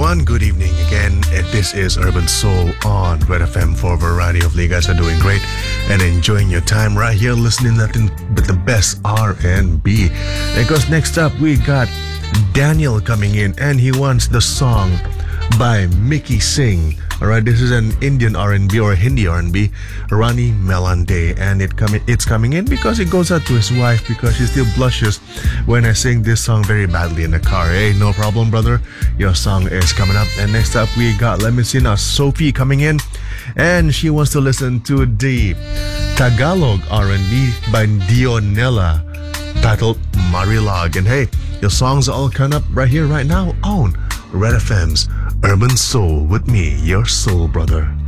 everyone. Good evening again. This is Urban Soul on Red FM for a variety of you guys are doing great and enjoying your time right here listening nothing but the best R&B. Because next up we got Daniel coming in and he wants the song by Mickey Singh. Alright, this is an Indian R&B or a Hindi R&B, Rani Melande, and it's coming in because it goes out to his wife because she still blushes when I sing this song very badly in the car. Hey, no problem, brother. Your song is coming up. And next up we got, let me see now, Sophie coming in, and she wants to listen to the Tagalog R&B by Dionella titled Marilog. And hey, your songs are all coming up right here, right now on Red FM's Urban Soul with me, your soul brother.